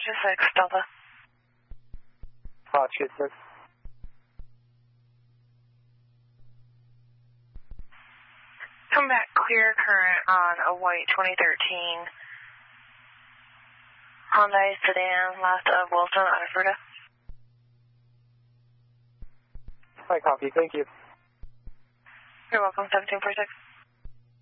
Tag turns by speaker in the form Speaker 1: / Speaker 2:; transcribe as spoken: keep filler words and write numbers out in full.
Speaker 1: Foxtrot six, Delta.
Speaker 2: Foxtrot six.
Speaker 1: Come back clear current on a white twenty thirteen Hyundai sedan left of Wilson, Alberta.
Speaker 2: I copy, thank you.
Speaker 1: You're welcome, seventeen forty-six.